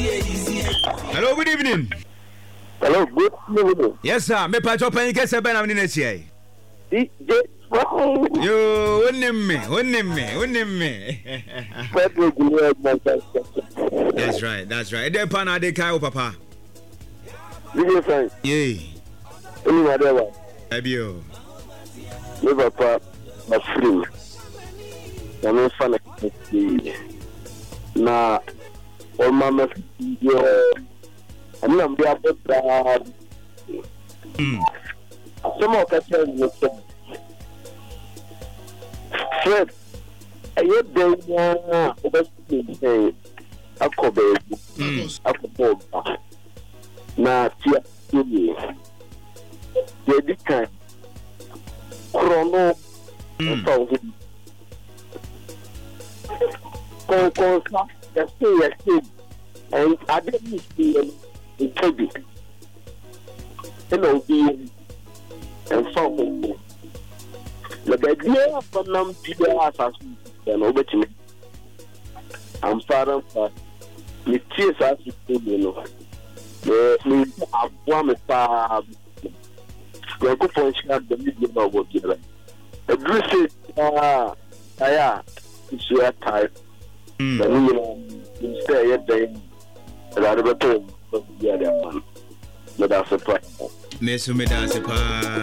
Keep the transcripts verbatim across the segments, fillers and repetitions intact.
Hello, good evening. Hello, good evening. Yes, sir. Me patch up and get a ben in this year. D J You wouldn't name me, wouldn't name me, wouldn't name me. That's right, that's right. They pan they kai papa. D J Frank. Yay. Any whatever. Abio. Me papa, my free. I'm not fan of na all mama yo. I'm not be about that. Hmm. Some of that you Fred, I had been a cover. Na tia ni ye di kan chrono so ko ko sa ya se ya se and I didn't see in Toby hello be and so the idea of nam people as as and obetime I'm far from the tears as you know. Eh, me abua me pa. Go go for share the media no go give. The dress ah aya is your type. The you stay at the that better the other one. But that's a problem. Me so me dance pa.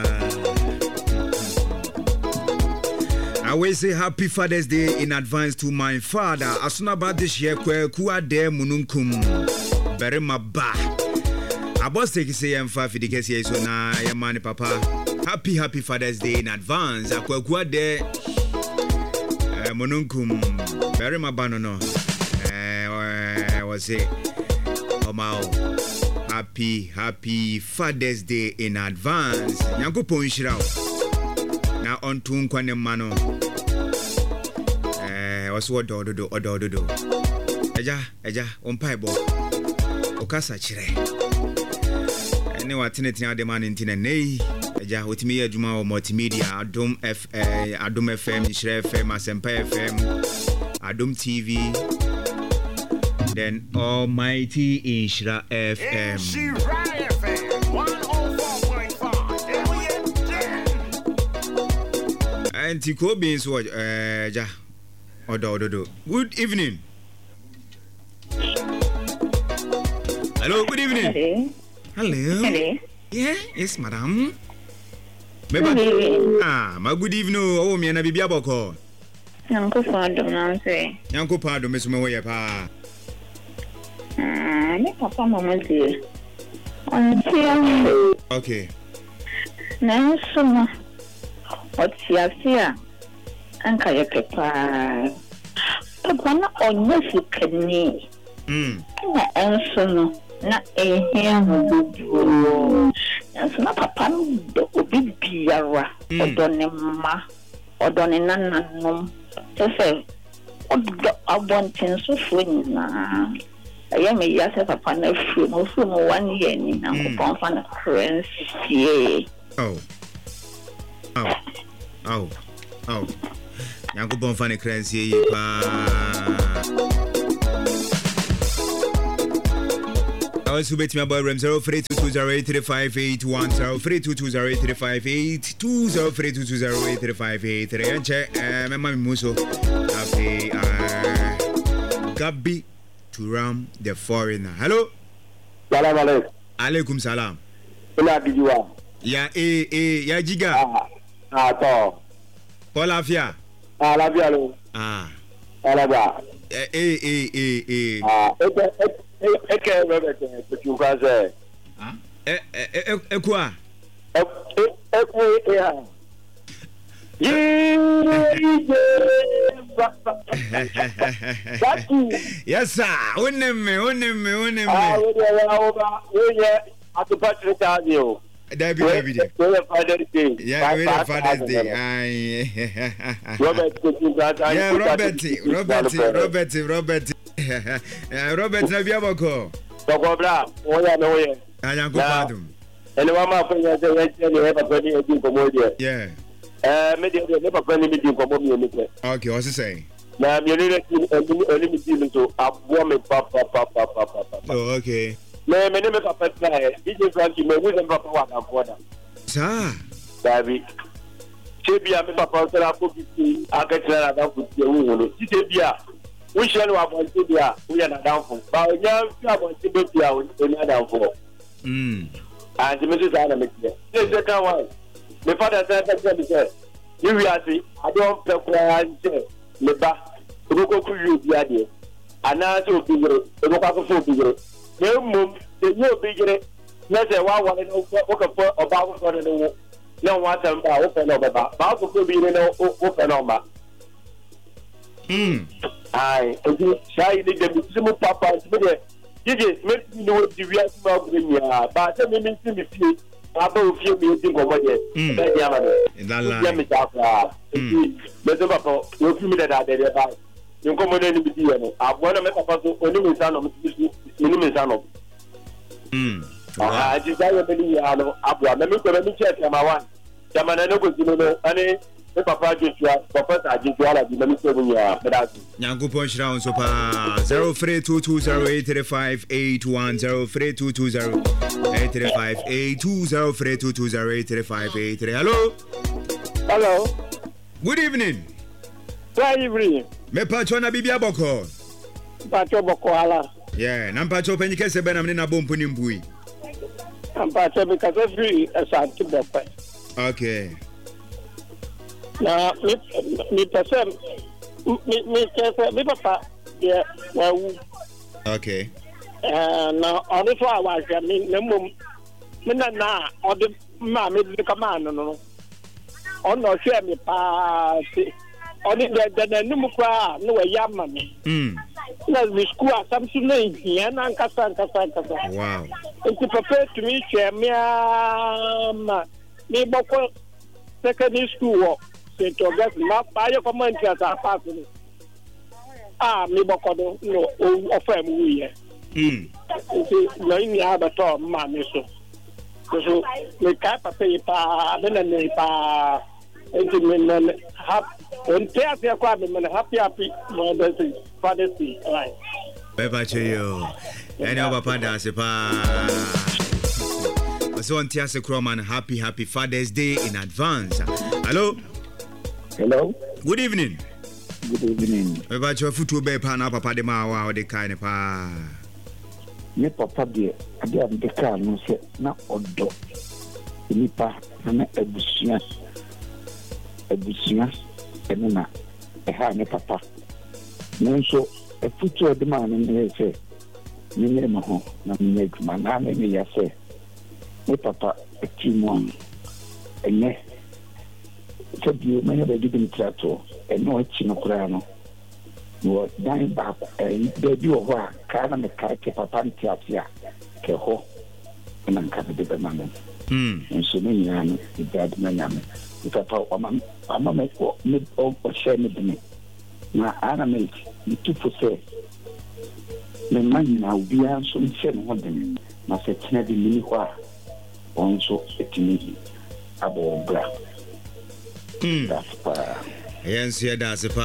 I will say happy Father's Day in advance to my father. As soon about this year, ku ade mununkum. Berima ba. Abos take say em fa fidike say so na ya man papa. Happy happy Father's Day in advance. Akwaku ade eh mununkum. Berima ba no no. Eh was say Omao. Happy happy Father's Day in advance. Yankopon shirawo. Na onto nkwane mano eh waso odododo odododo eja eja ompaibo okasa kire ene watenetene ade man ntine nei eja otimi ye adwuma o multimedia Adom F eh, Adom F M Shire F M Asempa F M Adom T V then Almighty Inshira F M Inshira F M one oh four point five. Auntie Kobe is what uh ja odo odo. Good evening. Hello, good evening. Hello. Hello. Hello. Yeah, yes madam. Good ah, my good evening. Oh, me na bibia boko. Yanko fado na say. Yanko fado me so me we pa. Ah, me papa mama dey. On tia. Okay. Na so Otiasia and Kayakepa. Papa na onyesu kani. Mm. Na enso na ehia hubu. Enso na papa no obi biara odone ma odone nananom. Se odo abonten so fuina. Aya me ya se papa na fu no fu no one year ni na ko fa na currency. Oh. Oh. Oh. Oh. Yanko bon fan currency ye pa. I was bet me about zero three two two zero eight three five eight one zero three two two zero eight three five eight two zero three two two zero eight three five eight three and check eh mama muso happy uh Gabi Turam the foreigner. Hello. Salam alaikum. Alaikum salam. Ila bijuwa. Ya eh eh ya jiga. Ah. Ah to. Paul Afia. Ah la via lo. Ah. Ala ba. Eh eh eh eh eh. Ah, e e e ke Robert e tu kaze. Ah. Eh eh eh kwa. E e e e ha. Yes sir. Onemme onemme onemme. Ah, we dey over. We dey atupatre tadio. David David. Father's Day. Yeah, we have Father's Day. Aye. Robert, yeah, Robert, Robert, Robert, Robert. Robert, na bia bako. Bako bra, oya no ye. Anya ko padum. Ele wa ma fanya se we se le papa ni e ko mo die. Yeah. Eh, me de le papa ni me di ko mo mi ni pe. Okay, what's he saying? na me ne ne me ti so abo me papa papa papa. Oh, okay. Me me ne me papa try. D J Frankie me we dem papa wa na boda. Sa. Dabi. Chebia me papa try ko bi aketara na ko ti ewu no. Ti chebia. We shall wa bon chebia. We na down for. Ba onya fi abon chebia o ni down for. Mm. And me say na me ti. Say second one. Me father say say me say. You we are see I don't prepare say me ba. Oko ku yu bi ade. Ana so bigire. Oko ka so bigire. Me mum the you bigire. Na say wa wa no o ka fo oba ko fo no. Na wa tam ba o fe no ba. Ba ko ko bi ne no o fe no ba. Mm. Ai, oju sai ni de mi simu papa me de. Dije me ti no di wi asu ma ko ni ya. Ba se me mi si mi fi. Aba o fi mi ti ko mo je. Ba di ama no. Lala. Ya mi ta fa. Me se papa o fi mi da da de ba. Ni ko mo ne ni bi di no. Abo na me papa so oni mi sa no mi ni mi sa no. Mm. Ah, ji da yo be ni ya no. Abo na me ko me check ma wan. Jama na no ko sino no. Ani me papa Joshua, papa sa Joshua la di na mi so ni ya. Nyankopon shira on so pa zero three two two zero eight three five eight one zero three two two zero eight three five eight two zero three two two zero eight three five eight three. Hello. Hello. Good evening. Good evening. Me patrona bibia boko. Pacho boko ala. Yeah, na pacho penyi kese be na me na bompo ni mbui. Pacho be kase free asanti boko. Okay. Na mi mi pese mi mi kese mi papa ye wa wu. Okay. Eh na onu so awa mi na mum mi na na odi ma mi de kama no no. Ono hwe mi pa si. Oni de de na mu kwa no wa yama mi. Mm. Na mi school assumption na hia na nkasa nkasa nkasa. Wow. Nti papa to me hwe mi ama mi boko secondary school Saint August ma pa yo command theater pass ni. Ah mi boko do no o fa mu wi ye. Mm. Nti no ni abato ma mi so. So me ka papa yi pa na na pa nti me na hap on theater kwa me na happy happy Mother's Day Father's Day right. Beba cheyo. Ene papa da se pa. So on Tiase Croman, happy happy Father's Day in advance. Hello. Hello. Good evening. Good evening. Beba cheyo futu be pa na papa de ma wa de kai ne pa. Me papa de ade am de ka no se na odo nipa na ebusia ebusia enuna e ha me papa nso e futu de ma no ne se ni ne mo ho na me kuma na me me ya se me papa e ti mo ene so bi me be di trato e no chi no kura no no dan ba e de bi o ho a ka na me ka ke papa nti afia ke ho na nka de be ma me Mm. nso me nya no e dad na nya me papa o ma ama me ko me o share me de me na ana me ni tu fo se me man na ubia so nche no de me na se tina de mini kwa onso etini abo bra. Mm. That's pa. Yes, yeah, that's pa.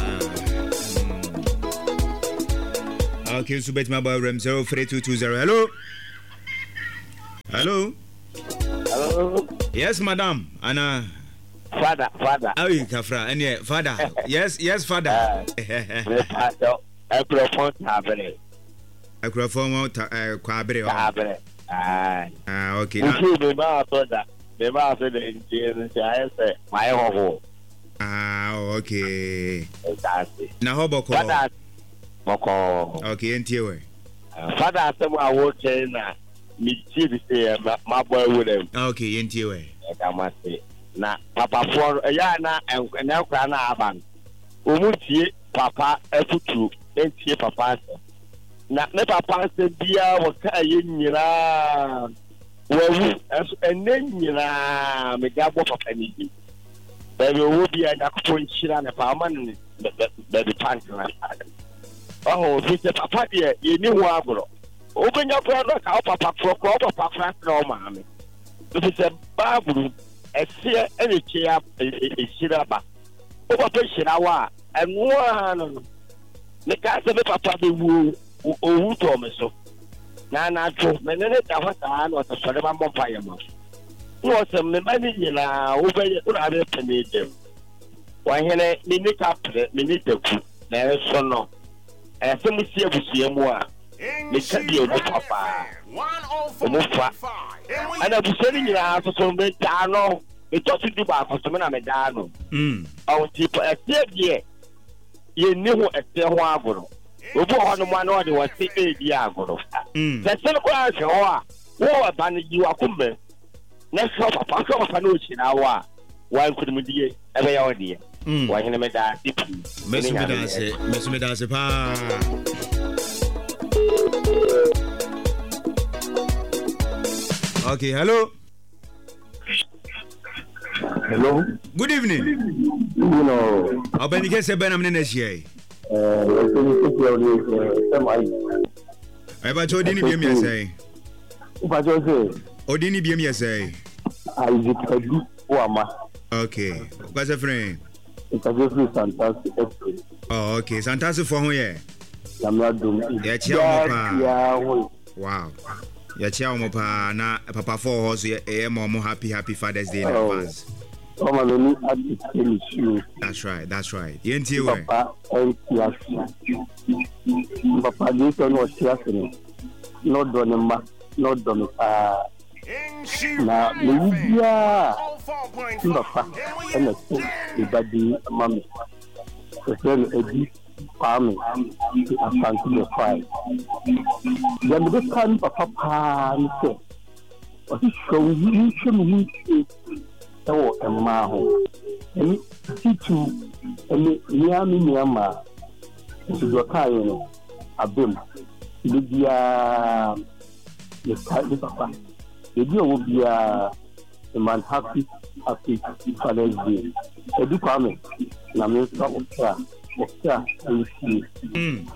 Okay, so bet my boy Rem zero three two two zero. Hello. Hello. Hello. Yes, madam. Anna. Father, father. How you kafra? And yeah, father. Yes, yes, father. Father, microphone tabere. Microphone ta kwabre. Tabere. Ah. Ah, okay. Usu be ma so da. Be ma so de nje nje say my hoho. Ah, okay. That's it. Na hoboko. Father. Moko. Okay, entie we. Father asem a wo chen na mi chi bi say my boy with them. Okay, entie we. E ka ma say. Na papa for ya na na kra na aban omutie papa afutu entie papa na ne papa se bia wo ka ye nyira wawu enne nyira me gabo papa ni bi bebe wo bia na ko nchira na pa man bebe pant na oh fi se papa de ye ni ho agoro obenya ko do ka papa for ko papa fra na o ma me fi se baburu esie ene chia esira ba o papa shira wa and one. Me ka se me papa be wu owu to me so. Na na to me ne da ho ta na o sore ma mo pa yema. No se me ma ni nyina wo be wo na be pene dem. Wa hene ni ni ka pre me ni teku na so no. E se mu sie busie mu a. Me ka bi o papa. Mo fa. Ana busie ni nyina so so me da no. Me to ti di ba so me na me da no. Mm. O ti po e tie die. Ye ni ho ete ho agoro obo ho no ma no de wo se e di agoro mm se se ko a se ho a wo ba ni ji wa kumbe na so papa so papa no chi na wa wa nkudu mu die e be ya odi mm wa hene me da dipi mesu me da se mesu me da se pa. Okay, hello. Hello. Good evening. You know. How many guys have been on this year? Uh, I bet you didn't be me say. What you say? Oh, didn't be me say. I did a good woman. Okay. What's a friend? It's a very fantastic. Oh, okay. Fantastic for who, yeah? I'm not doing it. Yeah, wow. Ya chia mo pa na papa for horse e mo happy happy Father's Day in advance. Oh my God, I tell you. That's right, that's right. Yenti we. Papa and Papa this one was happening. No donema, no donema. Na media. Papa and the body mommy. The friend Eddie farming and the fight. Then the kind of papa said, "What is so you should meet so a maho." And teach you and Miami Myanmar to do a kind of bim. Lydia, the kind papa. The deal will be a man happy, happy Father's Day. A big comment. Na me stop here. Mm.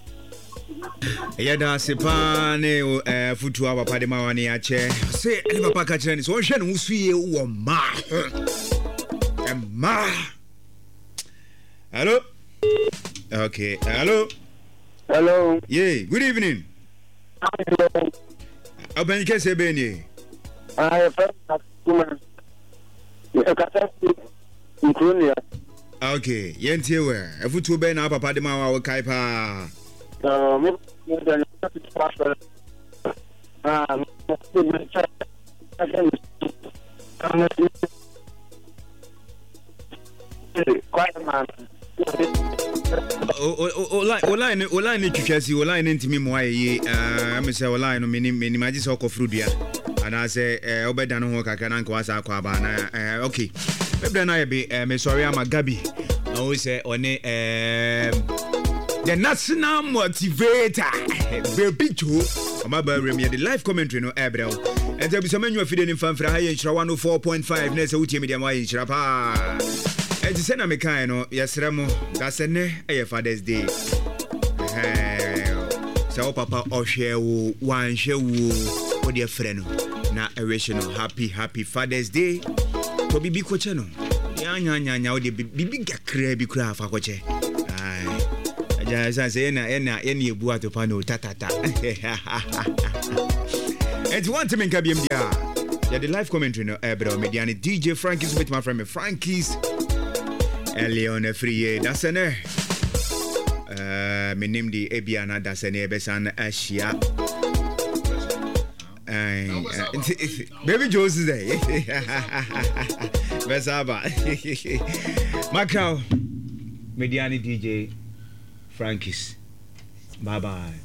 Yada sepane eh futu aba pade ma wani ache se ani papa ka kire ni so hwe no usuye wo ma e ma. Hello. Okay, hello. Hello. Yeah, good evening. Hello. Oben ke se be ni. I have woman. You can say including. Okay, yentie we. Efutu be na papa de ma wa kai pa. Uh, me the pastor. Ah, me again. Quite man. O o o line o line o line twitwasi o line ntimi mo ayi eh me say o line no mini mini maji se okofrudua ana say eh obeda no ho kakra na nka wasa akwa aba na eh okay ebra na ye be me sorry am Gabi na o say one eh the national motivator baby Joe amaba rem ye the live commentary no ebra o ente bi so manyu afide ni famfra ha ye nchira one oh four point five na say wutie media ma ye nchira pa. Eti se na me kan no yesre mo da se ne e Father's Day. Eh se o papa o hwe wo wan hwe wo o de frɛ no na e wish no happy happy Father's Day. To bibi ko che no. Ya nya nya nya o de bibi gakra bi kura afa ko che. Ai. Aja san se na e na e na ebu atopa no tatata. Eti want to make abiem dia. Ya the live commentary no e bro mediani D J Frankie's with my friend me Frankie's Elion free that's an uh my name the Ebiana that's an Ebesan Ashia. Baby Joe's is there. Besaba. Macau Mediani D J Frankie's. Bye bye.